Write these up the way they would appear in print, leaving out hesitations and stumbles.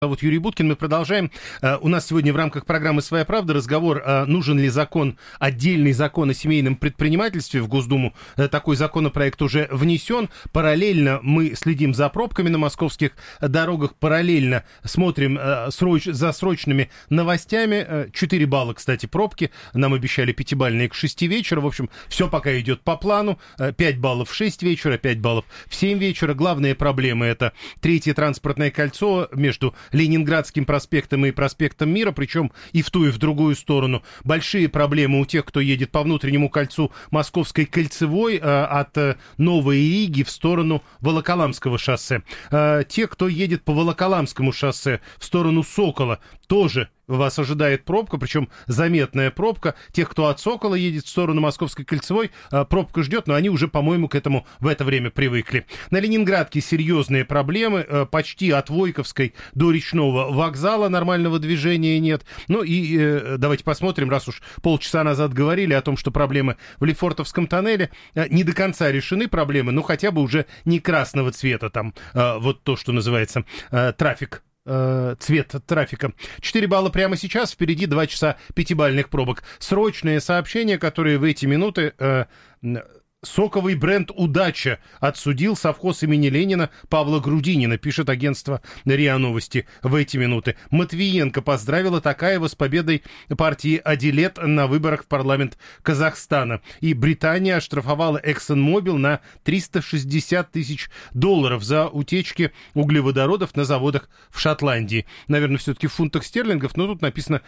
Вот Юрий Буткин, мы продолжаем. У нас сегодня в рамках программы «Своя правда» разговор, нужен ли закон, отдельный закон о семейном предпринимательстве в Госдуму. Такой законопроект уже внесен. Параллельно мы следим за пробками на московских дорогах, параллельно смотрим за срочными новостями. 4 балла, кстати, пробки. Нам обещали 5-бальные к 6 вечера. В общем, все пока идет по плану. 5 баллов в 6 вечера, 5 баллов в 7 вечера. Главные проблемы — это третье транспортное кольцо между Ленинградским проспектом и проспектом Мира, причем и в ту, и в другую сторону. Большие проблемы у тех, кто едет по внутреннему кольцу Московской кольцевой от Новой Риги в сторону Волоколамского шоссе. Те, кто едет по Волоколамскому шоссе в сторону Сокола, тоже вас ожидает пробка, причем заметная пробка. Тех, кто от Сокола едет в сторону Московской кольцевой, пробка ждет, но они уже, по-моему, к этому в это время привыкли. На Ленинградке серьезные проблемы. Почти от Войковской до Речного вокзала нормального движения нет. Ну и давайте посмотрим, раз уж полчаса назад говорили о том, что проблемы в Лефортовском тоннеле не до конца решены проблемы, но хотя бы уже не красного цвета там, вот то, что называется трафик. Цвет трафика. 4 балла прямо сейчас, впереди 2 часа 5-бальных пробок. Срочные сообщения, которые в эти минуты... Соковый бренд «Удача» отсудил совхоз имени Ленина Павла Грудинина, пишет агентство РИА Новости в эти минуты. Матвиенко поздравила Токаева с победой партии «Адилет» на выборах в парламент Казахстана. И Британия оштрафовала ExxonMobil на $360 тысяч за утечки углеводородов на заводах в Шотландии. Наверное, все-таки в фунтах стерлингов, но тут написано,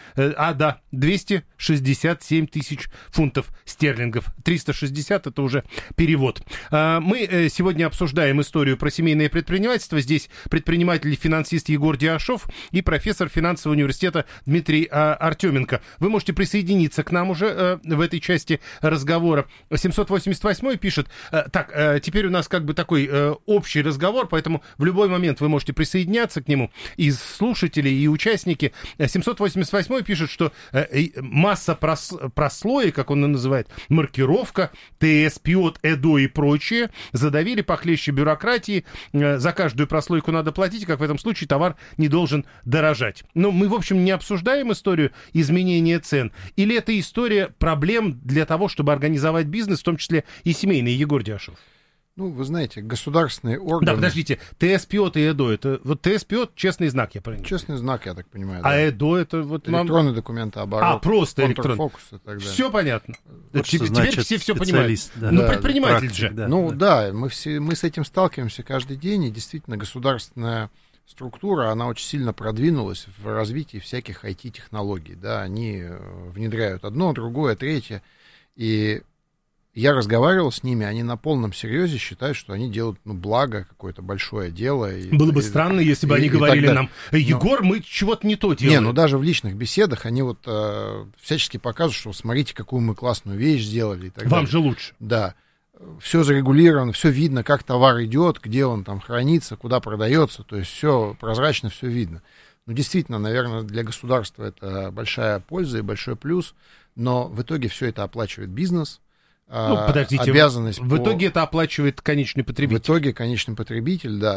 267 тысяч фунтов стерлингов. 360 — это уже перевод. Мы сегодня обсуждаем историю про семейное предпринимательство. Здесь предприниматель и финансист Егор Диашов и профессор финансового университета Дмитрий Артеменко. Вы можете присоединиться к нам уже в этой части разговора. 788 пишет. Так, теперь у нас как бы такой общий разговор, поэтому в любой момент вы можете присоединяться к нему. И слушатели, и участники. 788 пишет, что масса прослоек, как он называет, маркировка, ТС, ПИОТ, ЭДО и прочее, задавили похлеще бюрократии. За каждую прослойку надо платить, как в этом случае товар не должен дорожать. Но мы, в общем, не обсуждаем историю изменения цен. Или это история проблем для того, чтобы организовать бизнес, в том числе и семейный, Егор Диашов? Ну, вы знаете, государственные органы... Да, подождите, ТС-ПИОТ и ЭДО, это вот ТС-ПИОТ — честный знак, я понимаю. Честный знак, я так понимаю. А да. ЭДО — это вот... Электронный документооборот. Просто электронный. Все понятно. Вот Теперь все понимают. Да. Ну, да, предприниматель практик, же. Да, ну, да, мы с этим сталкиваемся каждый день, и действительно государственная структура, она очень сильно продвинулась в развитии всяких IT-технологий. Да, они внедряют одно, другое, третье, и... Я разговаривал с ними, они на полном серьезе считают, что они делают благо, какое-то большое дело. Было бы странно, если бы они говорили нам: Егор, мы чего-то не то делаем. Не, даже в личных беседах они вот всячески показывают, что смотрите, какую мы классную вещь сделали. И так Вам далее. же лучше. Да. Все зарегулировано, все видно, как товар идет, где он там хранится, куда продается. То есть все прозрачно, все видно. Ну, действительно, наверное, для государства это большая польза и большой плюс, но в итоге все это оплачивает бизнес. Ну, подождите, обязанность в итоге это оплачивает конечный потребитель. В итоге конечный потребитель, да,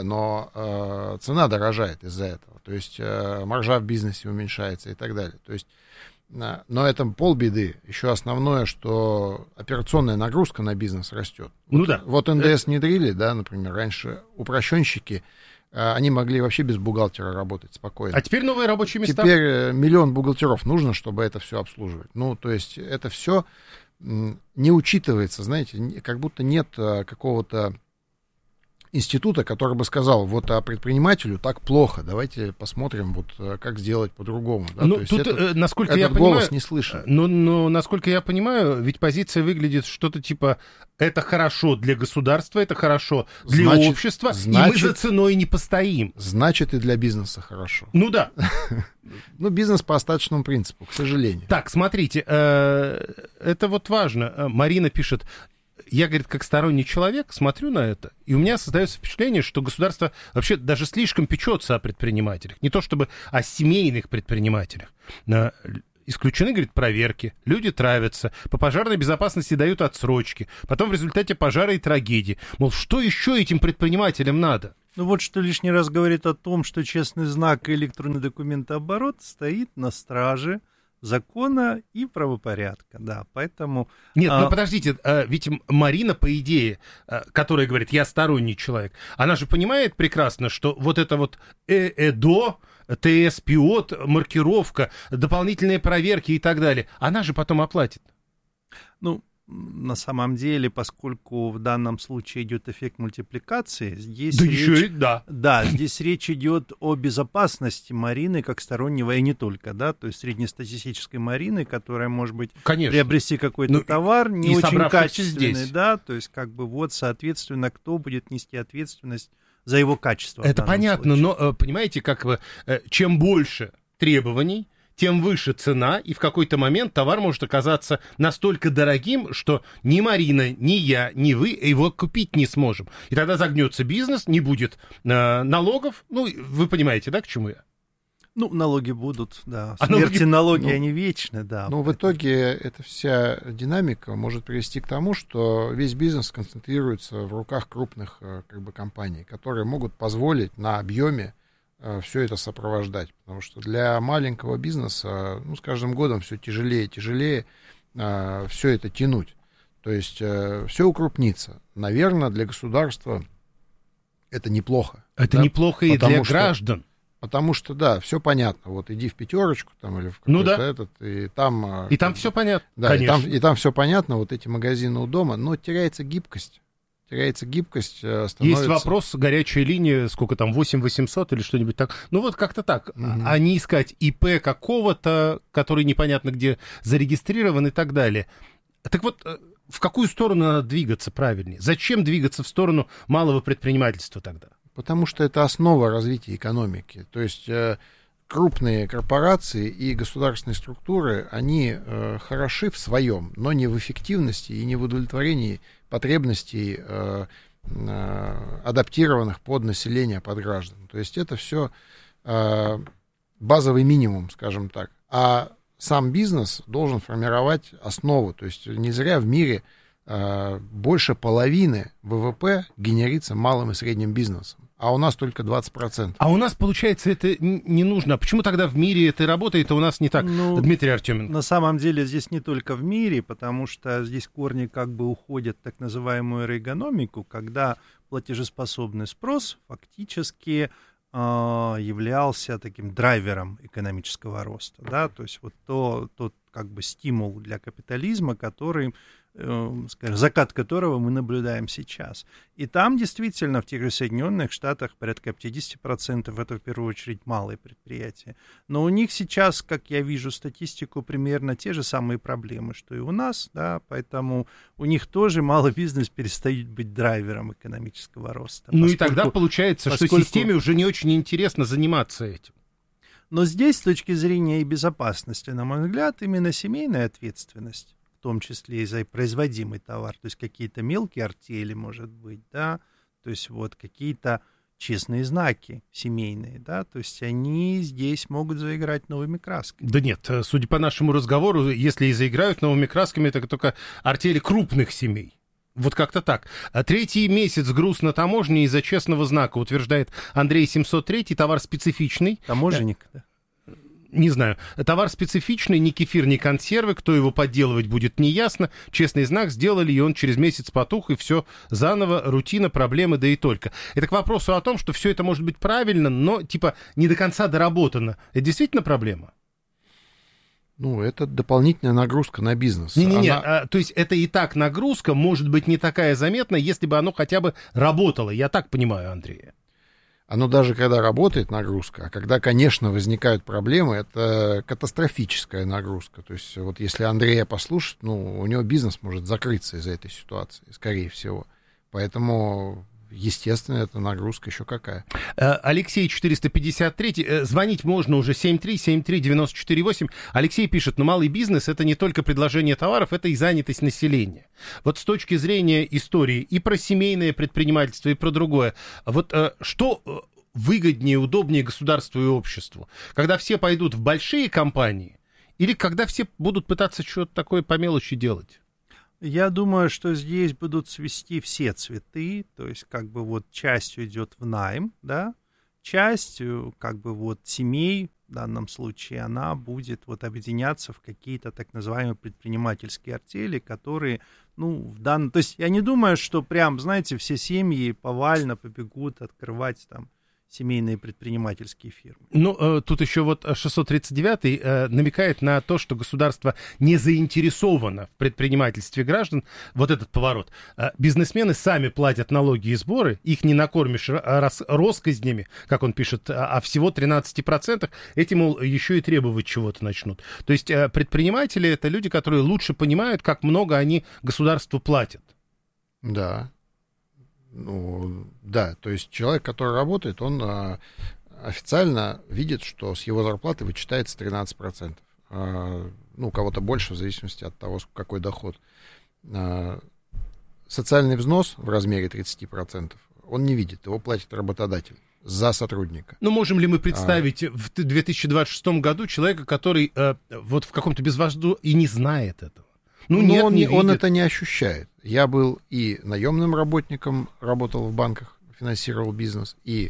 но цена дорожает из-за этого. То есть маржа в бизнесе уменьшается и так далее. То есть, но это полбеды. Еще основное, что операционная нагрузка на бизнес растет. Ну да. Вот НДС внедрили, да, например, раньше упрощенщики, они могли вообще без бухгалтера работать спокойно. А теперь новые рабочие места. Теперь 1 миллион бухгалтеров нужно, чтобы это все обслуживать. Ну, то есть это все не учитывается, знаете, как будто нет какого-то института, который бы сказал, вот предпринимателю так плохо, давайте посмотрим, вот как сделать по-другому. Да? Ну, то есть тут, насколько этот я голос понимаю, не слышен. Но, насколько я понимаю, ведь позиция выглядит что-то типа: это хорошо для государства, это хорошо для общества, и мы за ценой не постоим. Значит, и для бизнеса хорошо. Ну да. Ну, бизнес по остаточному принципу, к сожалению. Так, смотрите, это вот важно. Марина пишет: я, говорит, как сторонний человек смотрю на это, и у меня создается впечатление, что государство вообще даже слишком печется о предпринимателях. Не то чтобы о семейных предпринимателях. Исключены, говорит, проверки, люди травятся, по пожарной безопасности дают отсрочки, потом в результате пожара и трагедии. Мол, что еще этим предпринимателям надо? Ну вот что лишний раз говорит о том, что честный знак и электронный документооборот стоит на страже закона и правопорядка, да, поэтому... Нет, ну подождите, ведь Марина, по идее, которая говорит, я сторонний человек, она же понимает прекрасно, что вот это вот ЭЭДО, ТС-ПИОТ, маркировка, дополнительные проверки и так далее, она же потом оплатит. Ну, на самом деле, поскольку в данном случае идет эффект мультипликации, здесь здесь речь идет о безопасности Марины как стороннего, и не только, да, то есть среднестатистической Марины, которая может быть приобрести какой-то товар не очень качественный, здесь. Да, то есть как бы вот, соответственно, кто будет нести ответственность за его качество. Это понятно, случае. Но понимаете, как бы, чем больше требований, тем выше цена, и в какой-то момент товар может оказаться настолько дорогим, что ни Марина, ни я, ни вы его купить не сможем. И тогда загнется бизнес, не будет налогов. Ну, вы понимаете, да, к чему я? Ну, налоги будут, да. Смерти налоги, они вечны, да. Но в итоге эта вся динамика может привести к тому, что весь бизнес концентрируется в руках крупных как бы, компаний, которые могут позволить на объеме все это сопровождать, потому что для маленького бизнеса, ну, с каждым годом все тяжелее и тяжелее все это тянуть. То есть все укрупнится. Наверное, для государства это неплохо. Это неплохо и для граждан. Потому что, да, все понятно. Вот иди в пятерочку там, или в какой-то этот, и там... И там все понятно, да, конечно. И там все понятно, вот эти магазины у дома, но теряется гибкость. Становится... Есть вопрос, горячая линия, сколько там, 8800 или что-нибудь так. Ну вот как-то так. А не искать ИП какого-то, который непонятно где зарегистрирован и так далее. Так вот, в какую сторону надо двигаться правильнее? Зачем двигаться в сторону малого предпринимательства тогда? Потому что это основа развития экономики. То есть крупные корпорации и государственные структуры, они хороши в своем, но не в эффективности и не в удовлетворении потребностей, адаптированных под население, под граждан. То есть это все базовый минимум, скажем так. А сам бизнес должен формировать основу. То есть не зря в мире больше половины ВВП генерится малым и средним бизнесом. А у нас только 20%. А у нас, получается, это не нужно. А почему тогда в мире это работает, а у нас не так, Дмитрий Артеменко? На самом деле здесь не только в мире, потому что здесь корни как бы уходят в так называемую эргономику, когда платежеспособный спрос фактически являлся таким драйвером экономического роста. Да? То есть вот тот как бы стимул для капитализма, который... скажем, закат которого мы наблюдаем сейчас. И там действительно в тех же Соединенных Штатах порядка 50% это в первую очередь малые предприятия. Но у них сейчас, как я вижу статистику, примерно те же самые проблемы, что и у нас, да, поэтому у них тоже малый бизнес перестает быть драйвером экономического роста. Ну и тогда получается, что системе уже не очень интересно заниматься этим. Но здесь, с точки зрения и безопасности, на мой взгляд, именно семейная ответственность, в том числе и за производимый товар, то есть какие-то мелкие артели, может быть, да, то есть вот какие-то честные знаки семейные, да, то есть они здесь могут заиграть новыми красками. Да нет, судя по нашему разговору, если и заиграют новыми красками, это только артели крупных семей. Вот как-то так. Третий месяц груз на таможне из-за честного знака, утверждает Андрей 703, товар специфичный. Таможенник, да? Не знаю. Товар специфичный, ни кефир, ни консервы. Кто его подделывать будет, неясно. Честный знак сделали, и он через месяц потух, и все заново, рутина, проблемы, да и только. Это к вопросу о том, что все это может быть правильно, но типа не до конца доработано. Это действительно проблема? Ну, это дополнительная нагрузка на бизнес. То есть это и так нагрузка, может быть, не такая заметная, если бы оно хотя бы работало. Я так понимаю, Андрей. Оно даже когда работает нагрузка, а когда, конечно, возникают проблемы, это катастрофическая нагрузка. То есть вот если Андрея послушать, ну, у него бизнес может закрыться из-за этой ситуации, скорее всего. Поэтому... Естественно, эта нагрузка еще какая. Алексей 453, звонить можно уже 7373948. Алексей пишет, но малый бизнес — это не только предложение товаров, это и занятость населения. Вот с точки зрения истории и про семейное предпринимательство, и про другое, вот что выгоднее, удобнее государству и обществу? Когда все пойдут в большие компании или когда все будут пытаться что-то такое по мелочи делать? Я думаю, что здесь будут свести все цветы, то есть как бы вот часть уйдет в найм, да, часть как бы вот семей в данном случае, она будет вот объединяться в какие-то так называемые предпринимательские артели, которые, ну, в данном... То есть я не думаю, что прям, знаете, все семьи повально побегут открывать там семейные предпринимательские фирмы. Ну, тут еще вот 639-й намекает на то, что государство не заинтересовано в предпринимательстве граждан. Вот этот поворот. Бизнесмены сами платят налоги и сборы, их не накормишь россказнями, как он пишет, а всего 13%. Эти, мол, еще и требовать чего-то начнут. То есть предприниматели — это люди, которые лучше понимают, как много они государству платят. Да. Ну, да, то есть человек, который работает, он официально видит, что с его зарплаты вычитается 13%. Ну, у кого-то больше, в зависимости от того, какой доход. Социальный взнос в размере 30% он не видит, его платит работодатель за сотрудника. Ну, можем ли мы представить в 2026 году человека, который вот в каком-то безважду и не знает этого? Ну, нет, он это не ощущает. Я был и наемным работником, работал в банках, финансировал бизнес, и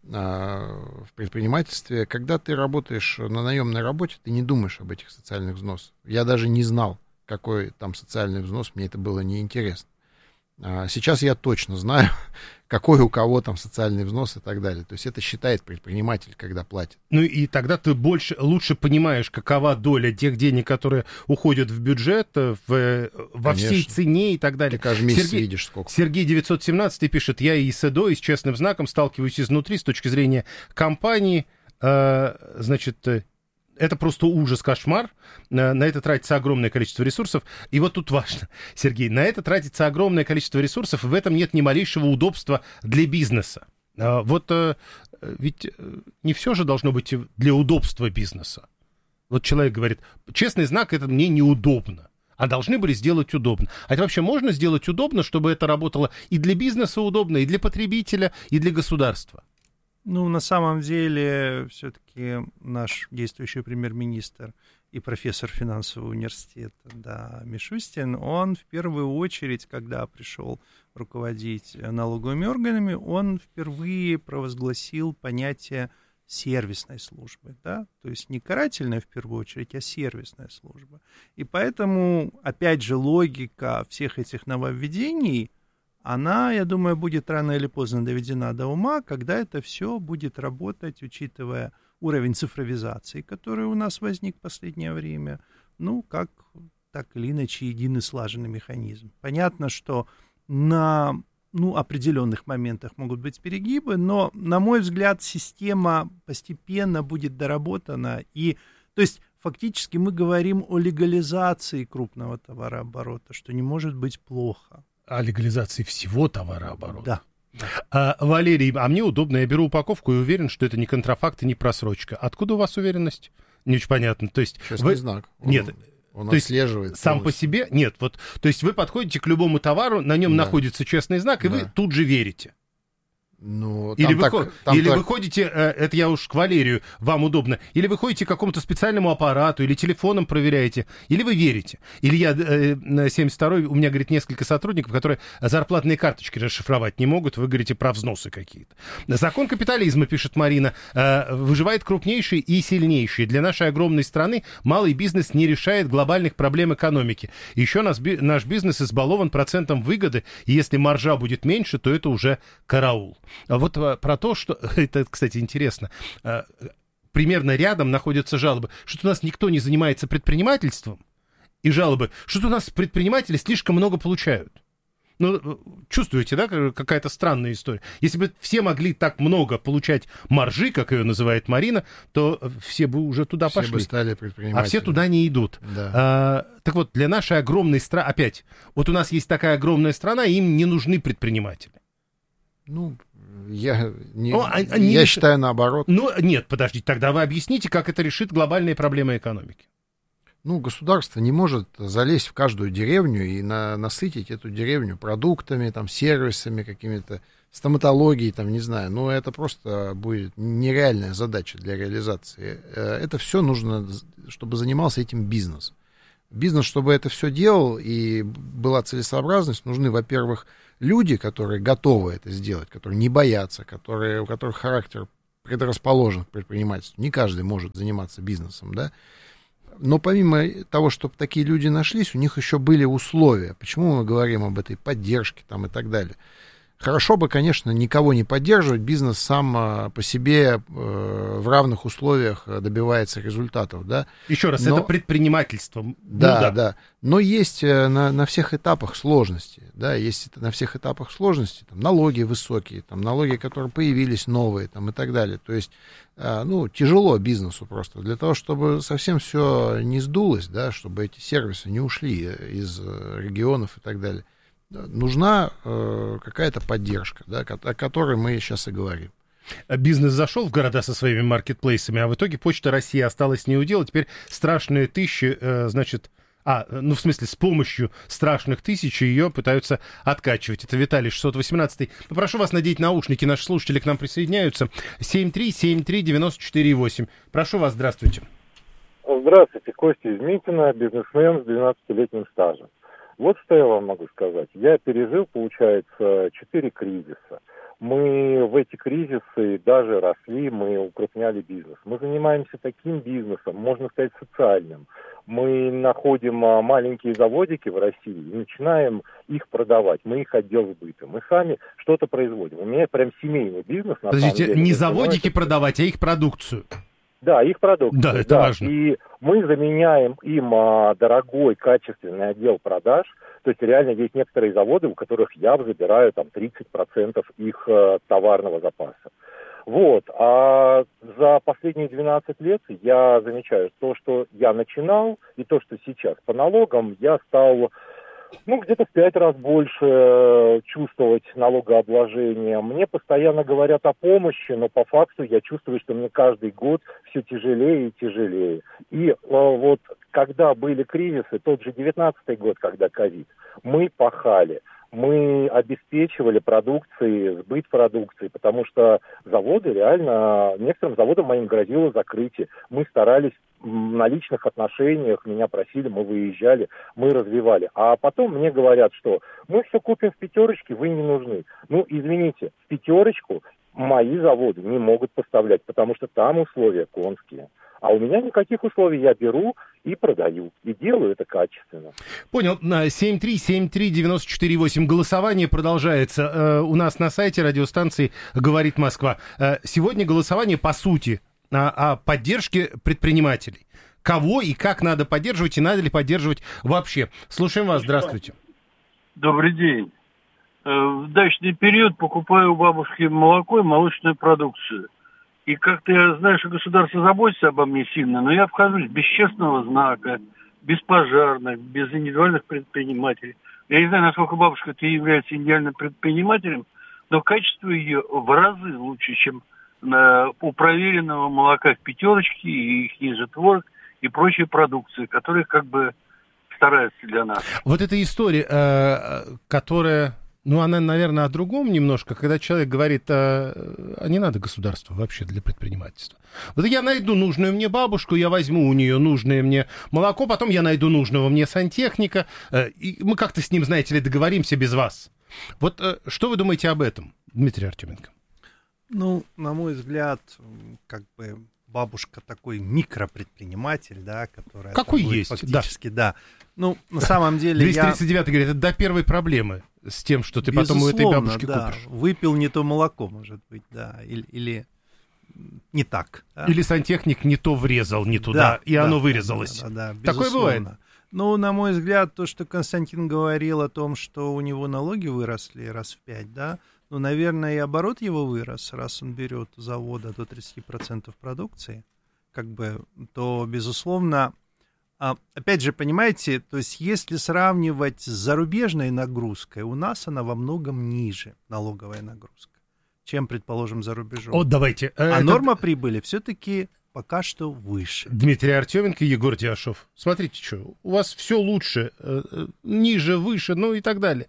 в предпринимательстве. Когда ты работаешь на наемной работе, ты не думаешь об этих социальных взносах. Я даже не знал, какой там социальный взнос, мне это было неинтересно. Сейчас я точно знаю, какой у кого там социальный взнос и так далее. То есть это считает предприниматель, когда платит. Ну и тогда ты лучше понимаешь, какова доля тех денег, которые уходят в бюджет, во всей цене и так далее. Ты каждый месяц видишь, сколько. Сергей 917 пишет: я и СЭДО, и с честным знаком сталкиваюсь изнутри с точки зрения компании. Значит, это просто ужас, кошмар. На это тратится огромное количество ресурсов. И вот тут важно, Сергей, на это тратится огромное количество ресурсов, и в этом нет ни малейшего удобства для бизнеса. Вот ведь не все же должно быть для удобства бизнеса. Вот человек говорит: честный знак — это мне неудобно. А должны были сделать удобно. А это вообще можно сделать удобно, чтобы это работало и для бизнеса удобно, и для потребителя, и для государства? Ну, на самом деле, все-таки наш действующий премьер-министр и профессор финансового университета, да, Мишустин, он в первую очередь, когда пришел руководить налоговыми органами, он впервые провозгласил понятие сервисной службы, да, то есть не карательная в первую очередь, а сервисная служба. И поэтому, опять же, логика всех этих нововведений, она, я думаю, будет рано или поздно доведена до ума, когда это все будет работать, учитывая уровень цифровизации, который у нас возник в последнее время, ну, как так или иначе единый слаженный механизм. Понятно, что на определенных моментах могут быть перегибы, но, на мой взгляд, система постепенно будет доработана. И, то есть, фактически мы говорим о легализации крупного товарооборота, что не может быть плохо. О легализации всего товарооборота. Да. Валерий, а мне удобно, я беру упаковку и уверен, что это не контрафакт и не просрочка. Откуда у вас уверенность? Не очень понятно. То есть честный знак. Нет. Он отслеживает. Сам по себе? Нет. Вот, то есть вы подходите к любому товару, на нем находится честный знак, и вы тут же верите. Ну, или вы ходите, это я уж к Валерию, вам удобно, или вы ходите к какому-то специальному аппарату, или телефоном проверяете, или вы верите. Или я на 72-й, у меня, говорит, несколько сотрудников, которые зарплатные карточки расшифровать не могут, вы говорите про взносы какие-то. Закон капитализма, пишет Марина, выживает крупнейший и сильнейший. Для нашей огромной страны малый бизнес не решает глобальных проблем экономики. Еще наш бизнес избалован процентом выгоды, и если маржа будет меньше, то это уже караул. А вот про то, что... Это, кстати, интересно. Примерно рядом находятся жалобы, что у нас никто не занимается предпринимательством, и жалобы, что у нас предприниматели слишком много получают. Ну, чувствуете, да, какая-то странная история. Если бы все могли так много получать маржи, как ее называет Марина, то все бы уже туда пошли. Все бы стали предпринимателями. А все туда не идут. Да. Так вот, для нашей огромной страны... Опять, вот у нас есть такая огромная страна, и им не нужны предприниматели. Ну, я считаю наоборот. Ну, нет, подождите, тогда вы объясните, как это решит глобальные проблемы экономики. Ну, государство не может залезть в каждую деревню и насытить эту деревню продуктами, там, сервисами, какими-то стоматологией, там, не знаю. Ну, это просто будет нереальная задача для реализации. Это все нужно, чтобы занимался этим бизнес. Бизнес, чтобы это все делал и была целесообразность, нужны, во-первых, люди, которые готовы это сделать, которые не боятся, у которых характер предрасположен к предпринимательству. Не каждый может заниматься бизнесом, да. Но помимо того, чтобы такие люди нашлись, у них еще были условия. Почему мы говорим об этой поддержке там и так далее? Хорошо бы, конечно, никого не поддерживать. Бизнес сам по себе в равных условиях добивается результатов, да. Еще раз, это предпринимательство. Да, да. Но есть на всех этапах сложности, да, есть на всех этапах сложности, там, налоги высокие, там, налоги, которые появились новые, там, и так далее. То есть, ну, тяжело бизнесу просто. Для того, чтобы совсем все не сдулось, да, чтобы эти сервисы не ушли из регионов и так далее, нужна какая-то поддержка, да, о которой мы сейчас и говорим. Бизнес зашел в города со своими маркетплейсами, а в итоге Почта России осталась неудел. Теперь страшные тысячи, значит... ну, в смысле, с помощью страшных тысяч ее пытаются откачивать. Это Виталий 618. Попрошу вас надеть наушники. Наши слушатели к нам присоединяются. 7373948. Прошу вас, здравствуйте. Здравствуйте, Костя из Митина, бизнесмен с 12-летним стажем. Вот что я вам могу сказать. Я пережил, получается, 4 кризиса. Мы в эти кризисы даже росли, мы укрупняли бизнес. Мы занимаемся таким бизнесом, можно сказать, социальным. Мы находим маленькие заводики в России и начинаем их продавать. Мы их отдел сбыта. Мы сами что-то производим. У меня прям семейный бизнес. Подождите, не заводики продавать, а их продукцию. Да, их продукцию. Да, это важно. И мы заменяем им дорогой, качественный отдел продаж. То есть реально есть некоторые заводы, у которых я забираю там 30% их товарного запаса. Вот. А за последние 12 лет я замечаю то, что я начинал, и то, что сейчас по налогам, я стал... где-то в 5 раз больше чувствовать налогообложение. Мне постоянно говорят о помощи, но по факту я чувствую, что мне каждый год все тяжелее и тяжелее. И вот когда были кризисы, тот же 19-й год, когда ковид, мы пахали. Мы обеспечивали продукцией, сбыт продукции, потому что заводы реально, некоторым заводам моим грозило закрытие. Мы старались на личных отношениях, меня просили, мы выезжали, мы развивали. А потом мне говорят, что мы все купим в пятерочке, вы не нужны. Ну, извините, в пятерочку мои заводы не могут поставлять, потому что там условия конские. А у меня никаких условий, я беру и продаю. И делаю это качественно. Понял. 7373948. Голосование продолжается. У нас на сайте радиостанции «Говорит Москва». Сегодня голосование по сути о поддержке предпринимателей. Кого и как надо поддерживать, и надо ли поддерживать вообще. Слушаем вас. Здравствуйте. Добрый день. В дачный период покупаю у бабушки молоко и молочную продукцию. И как-то я знаю, что государство заботится обо мне сильно, но я вхожусь без честного знака, без пожарных, без индивидуальных предпринимателей. Я не знаю, насколько бабушка является индивидуальным предпринимателем, но качество ее в разы лучше, чем у проверенного молока в пятерочке и их ниже творог и прочей продукции, которые как бы стараются для нас. Вот эта история, которая... Ну, она, наверное, о другом немножко, когда человек говорит, а не надо государства вообще для предпринимательства. Вот я найду нужную мне бабушку, я возьму у нее нужное мне молоко, потом я найду нужного мне сантехника, и мы как-то с ним, знаете ли, договоримся без вас. Вот что вы думаете об этом, Дмитрий Артеменко? Ну, на мой взгляд, как бы бабушка такой микропредприниматель, да, которая... Какой есть, фактически, да. Ну, на самом деле 239 говорит, это до первой проблемы с тем, что ты потом у этой бабушки купишь. Выпил не то молоко, может быть, да, или не так. Да? Или сантехник не то врезал, не туда, и оно вырезалось. Да, такое бывает. Ну, на мой взгляд, то, что Константин говорил о том, что у него налоги выросли раз в 5, да, ну, наверное, и оборот его вырос, раз он берет у завода до 30% продукции, как бы, то, безусловно, опять же, понимаете, то есть если сравнивать с зарубежной нагрузкой, у нас она во многом ниже, налоговая нагрузка, чем, предположим, за рубежом. Вот давайте. Норма прибыли все-таки пока что выше. Дмитрий Артеменко и Егор Диашов. Смотрите, что, у вас все лучше, ниже, выше, ну и так далее.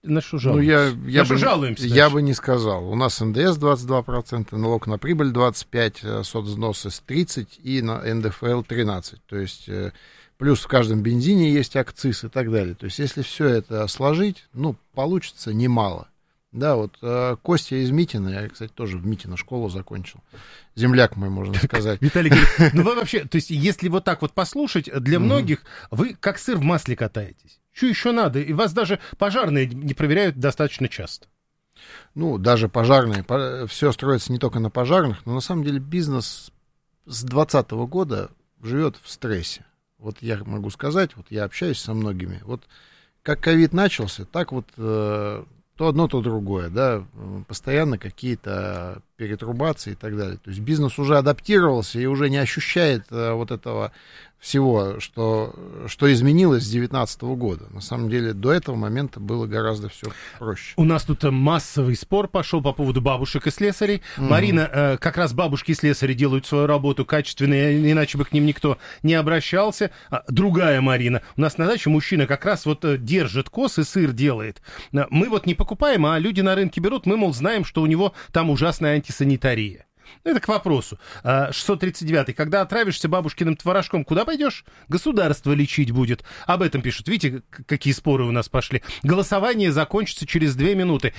На что Ну, жалуемся? Я бы не сказал. У нас НДС 22%, налог на прибыль 25%, соцвзносы 30% и на НДФЛ 13%. То есть плюс в каждом бензине есть акциз и так далее. То есть если все это сложить, ну, получится немало. Да, вот Костя из Митина, я, кстати, тоже в Митино школу закончил. Земляк мой, можно сказать. Виталий говорит, ну вы вообще, то есть если вот так вот послушать, для многих вы как сыр в масле катаетесь. Что еще надо? И вас даже пожарные не проверяют достаточно часто. Ну, даже пожарные, все строится не только на пожарных, но на самом деле бизнес с 2020 года живет в стрессе. Вот я могу сказать, вот я общаюсь со многими, вот как ковид начался, так вот то одно, то другое, да, постоянно какие-то перетрубации и так далее. То есть бизнес уже адаптировался и уже не ощущает вот этого всего, что изменилось с 2019 года. На самом деле до этого момента было гораздо все проще. У нас тут массовый спор пошел по поводу бабушек и слесарей. Марина, как раз бабушки и слесари делают свою работу качественно, иначе бы к ним никто не обращался. Другая Марина. У нас на даче мужчина как раз вот держит коз и сыр делает. Мы вот не покупаем, а люди на рынке берут. Мы, мол, знаем, что у него там ужасная антисанитария. Это к вопросу. 639-й. Когда отравишься бабушкиным творожком, куда пойдешь? Государство лечить будет. Об этом пишут. Видите, какие споры у нас пошли. Голосование закончится через 2 минуты.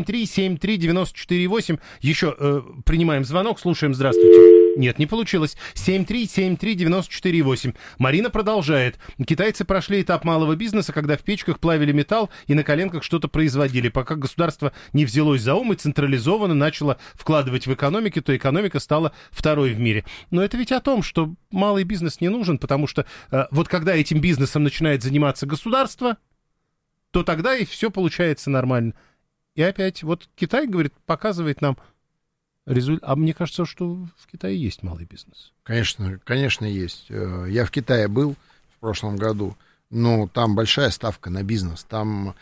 7373948. Еще принимаем звонок. Слушаем. Здравствуйте. Нет, не получилось. 7373948. Марина продолжает. Китайцы прошли этап малого бизнеса, когда в печках плавили металл и на коленках что-то производили. Пока государство не взялось за ум и централизованно начало вкладывать в экономику, то экономика стала второй в мире. Но это ведь о том, что малый бизнес не нужен, потому что вот когда этим бизнесом начинает заниматься государство, то тогда и все получается нормально. И опять вот Китай, говорит, показывает нам результат. А мне кажется, что в Китае есть малый бизнес. Конечно, есть. Я в Китае был в прошлом году, но там большая ставка на бизнес. Там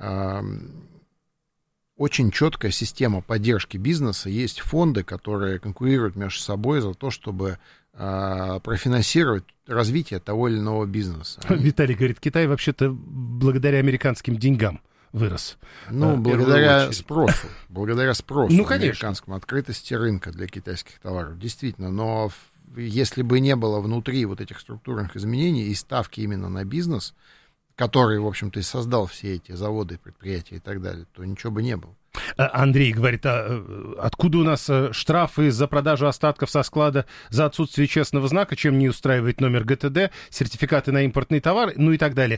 очень четкая система поддержки бизнеса. Есть фонды, которые конкурируют между собой за то, чтобы профинансировать развитие того или иного бизнеса. Виталий говорит, Китай вообще-то благодаря американским деньгам вырос. Ну, благодаря спросу. Благодаря спросу. Ну, конечно. Американскому, открытости рынка для китайских товаров. Действительно. Но если бы не было внутри вот этих структурных изменений и ставки именно на бизнес, который, в общем-то, и создал все эти заводы, предприятия и так далее, то ничего бы не было. Андрей говорит, откуда у нас штрафы за продажу остатков со склада за отсутствие честного знака, чем не устраивает номер ГТД, сертификаты на импортный товар, ну и так далее.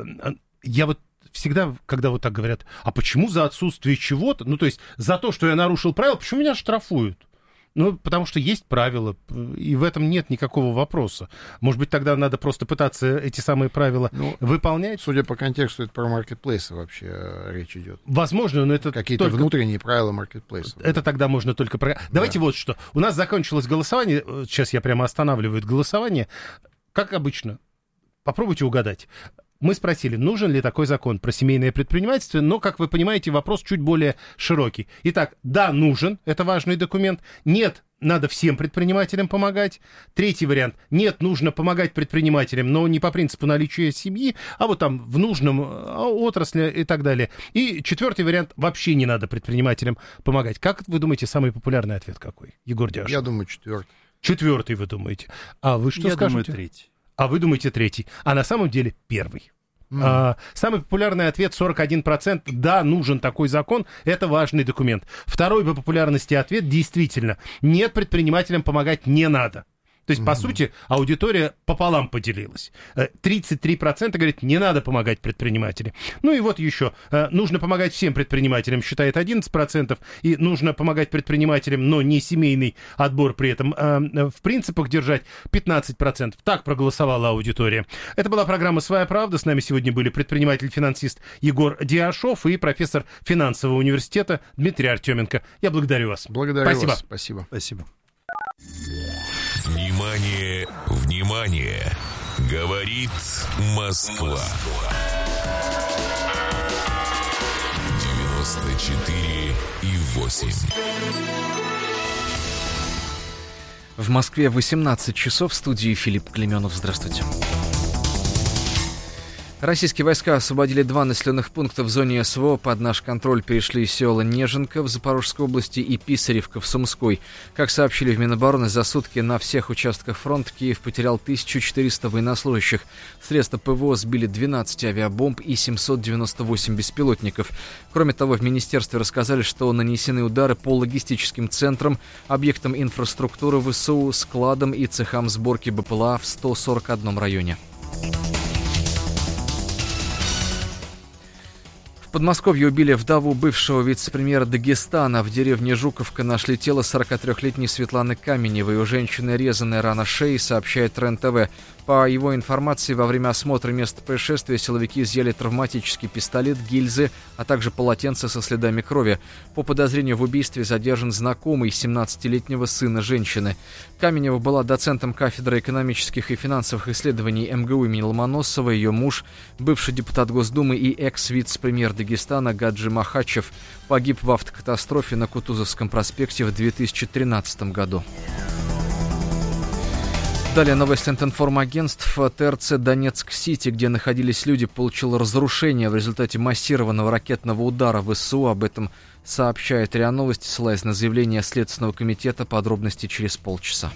Я вот всегда, когда вот так говорят, а почему за отсутствие чего-то, ну то есть за то, что я нарушил правила, почему меня штрафуют? Ну, потому что есть правила, и в этом нет никакого вопроса. Может быть, тогда надо просто пытаться эти самые правила выполнять? Судя по контексту, это про маркетплейсы вообще речь идет. Возможно, но это какие-то только внутренние правила маркетплейсов. Это тогда можно только про... Да. Давайте вот что. У нас закончилось голосование. Сейчас я прямо останавливаю голосование. Как обычно, попробуйте угадать. Мы спросили, нужен ли такой закон про семейное предпринимательство, но, как вы понимаете, вопрос чуть более широкий. Итак, да, нужен, это важный документ. Нет, надо всем предпринимателям помогать. Третий вариант, нет, нужно помогать предпринимателям, но не по принципу наличия семьи, а вот там в нужном отрасли и так далее. И четвертый вариант, вообще не надо предпринимателям помогать. Как вы думаете, самый популярный ответ какой? Егор Дяшин. Я думаю, четвертый. Четвертый вы думаете. А вы что скажете? Я думаю, третий. А вы думаете третий. А на самом деле первый. Самый популярный ответ 41%. Да, нужен такой закон. Это важный документ. Второй по популярности ответ действительно. Нет, предпринимателям помогать не надо. То есть, по сути, аудитория пополам поделилась. 33% говорит, не надо помогать предпринимателям. Ну и вот еще. Нужно помогать всем предпринимателям, считает 11%. И нужно помогать предпринимателям, но не семейный отбор при этом. В принципах держать 15%. Так проголосовала аудитория. Это была программа «Своя правда». С нами сегодня были предприниматель-финансист Егор Диашов и профессор финансового университета Дмитрий Артеменко. Я благодарю вас. Благодарю вас. Спасибо. Спасибо. Внимание, внимание! Говорит Москва. 94,8. В Москве 18 часов. В студии Филипп Клеменов. Здравствуйте. Российские войска освободили 2 населенных пункта в зоне СВО. Под наш контроль перешли села Неженка в Запорожской области и Писаревка в Сумской. Как сообщили в Минобороны, за сутки на всех участках фронта Киев потерял 1400 военнослужащих. Средства ПВО сбили 12 авиабомб и 798 беспилотников. Кроме того, в министерстве рассказали, что нанесены удары по логистическим центрам, объектам инфраструктуры ВСУ, складам и цехам сборки БПЛА в 141 районе. В Подмосковье убили вдову бывшего вице-премьера Дагестана. В деревне Жуковка нашли тело 43-летней Светланы Каменевой. У женщины резаная рана шеи, сообщает РЕН-ТВ. По его информации, во время осмотра места происшествия силовики изъяли травматический пистолет, гильзы, а также полотенце со следами крови. По подозрению в убийстве задержан знакомый 17-летнего сына женщины. Каменева была доцентом кафедры экономических и финансовых исследований МГУ имени Ломоносова. Ее муж, бывший депутат Госдумы и экс-вице-премьер Дагестана Гаджи Махачев, погиб в автокатастрофе на Кутузовском проспекте в 2013 году. Далее новость Лентинформагентств. ТРЦ «Донецк-Сити», где находились люди, получил разрушение в результате массированного ракетного удара ВСУ. Об этом сообщает РИА Новости, ссылаясь на заявление Следственного комитета. Подробности через полчаса.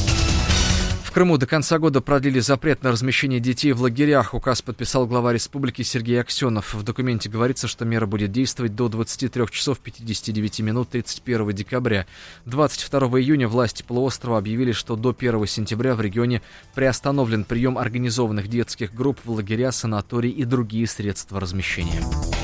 В Крыму до конца года продлили запрет на размещение детей в лагерях. Указ подписал глава республики Сергей Аксенов. В документе говорится, что мера будет действовать до 23 часов 59 минут 31 декабря. 22 июня власти полуострова объявили, что до 1 сентября в регионе приостановлен прием организованных детских групп в лагеря, санатории и другие средства размещения.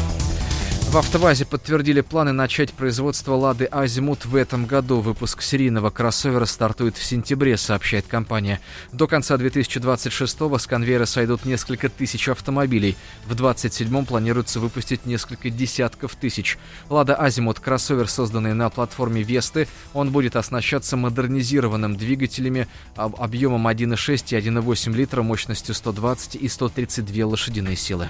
В АвтоВАЗе подтвердили планы начать производство «Лады Азимут» в этом году. Выпуск серийного кроссовера стартует в сентябре, сообщает компания. До конца 2026-го с конвейера сойдут несколько тысяч автомобилей. В 2027-м планируется выпустить несколько десятков тысяч. «Лада Азимут» — кроссовер, созданный на платформе «Весты». Он будет оснащаться модернизированным двигателями объемом 1,6 и 1,8 литра, мощностью 120 и 132 лошадиные силы.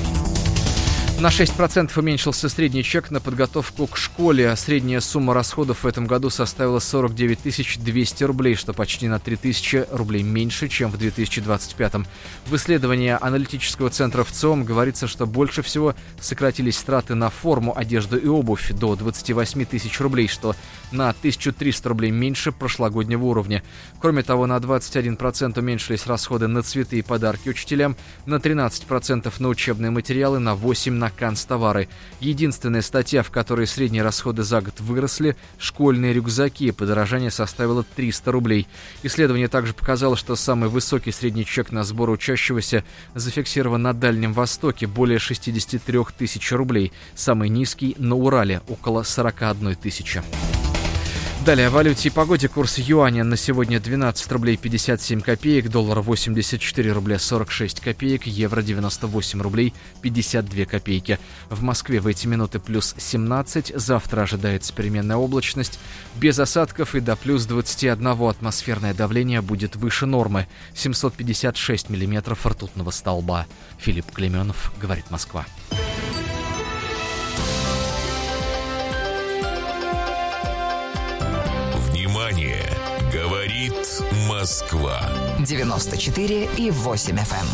На 6% уменьшился средний чек на подготовку к школе. Средняя сумма расходов в этом году составила 49 200 рублей, что почти на 3000 рублей меньше, чем в 2025. В исследовании аналитического центра ВЦИОМ говорится, что больше всего сократились траты на форму, одежду и обувь до 28 тысяч рублей, что на 1300 рублей меньше прошлогоднего уровня. Кроме того, на 21% уменьшились расходы на цветы и подарки учителям, на 13% на учебные материалы, на 8% на канцтовары. Единственная статья, в которой средние расходы за год выросли – школьные рюкзаки. Подорожание составило 300 рублей. Исследование также показало, что самый высокий средний чек на сбор учащегося зафиксирован на Дальнем Востоке – более 63 тысяч рублей. Самый низкий – на Урале – около 41 тысячи. Далее о валюте и погоде. Курс юаня на сегодня 12 рублей 57 копеек, доллар 84 рубля 46 копеек, евро 98 рублей 52 копейки. В Москве в эти минуты плюс 17, завтра ожидается переменная облачность, без осадков и до плюс 21. Атмосферное давление будет выше нормы, 756 миллиметров ртутного столба. Филипп Клеменов, говорит Москва. Внимание! Говорит Москва. 94,8 FM.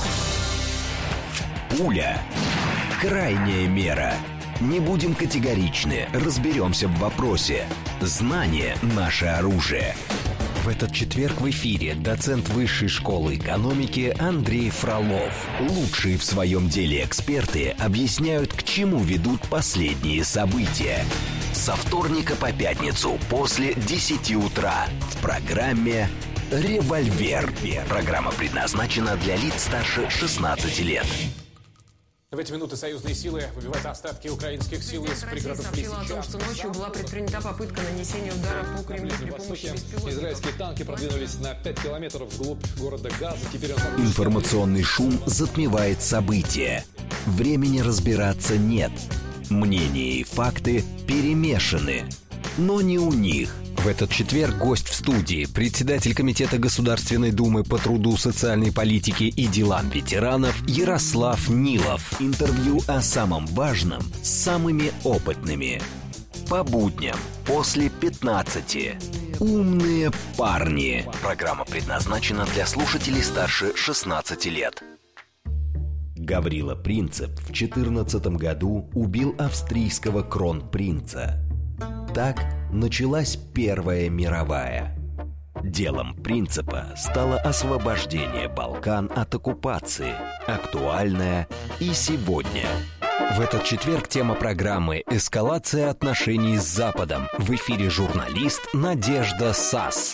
Пуля. Крайняя мера. Не будем категоричны, разберемся в вопросе. Знание – наше оружие. В этот четверг в эфире доцент Высшей школы экономики Андрей Фролов. Лучшие в своем деле эксперты объясняют, к чему ведут последние события. Со вторника по пятницу после 10 утра в программе «Револьвер». Программа предназначена для лиц старше 16 лет. В эти минуты союзные силы выбивают остатки украинских сил из пригородов Лисичанска. Сообщила о том, что ночью была предпринята попытка нанесения удара по Кремлю при помощи беспилотников. Израильские танки продвинулись на 5 километров вглубь города Газа. Теперь Информационный шум затмевает события. Времени разбираться нет. Мнения и факты перемешаны. Но не у них. В этот четверг гость в студии, председатель Комитета Государственной Думы по труду, социальной политике и делам ветеранов Ярослав Нилов. Интервью о самом важном с самыми опытными. По будням после 15. Умные парни. Программа предназначена для слушателей старше 16 лет. Гаврила Принцип в 14 году убил австрийского кронпринца. Так началась Первая мировая. Делом Принципа стало освобождение Балкан от оккупации, актуальное и сегодня. В этот четверг тема программы «Эскалация отношений с Западом». В эфире журналист Надежда Сас.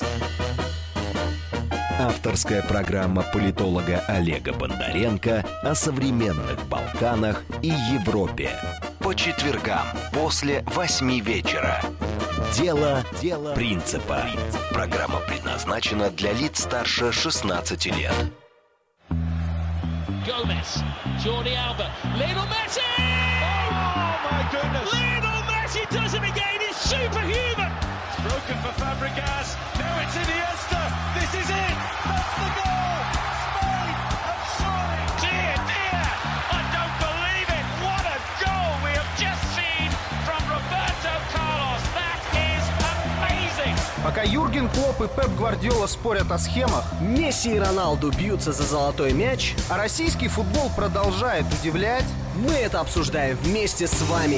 Авторская программа политолога Олега Бондаренко о современных Балканах и Европе. По четвергам после 8 вечера. Дело Принципа. Программа предназначена для лиц старше 16 лет. Gomez, Jordi Alba, Lionel Messi! Oh my goodness! Lionel Messi does it again, it's superhuman! It's broken for Fabregas, now it's Iniesta, this is it! That's the goal! Spain have scored! Dear, dear, I don't believe it! What a goal we have just seen from Roberto Carlos! That is amazing! Пока Юрген Клопп и Пеп Гвардиола спорят о схемах, Месси и Роналду бьются за золотой мяч, а российский футбол продолжает удивлять, мы это обсуждаем вместе с вами.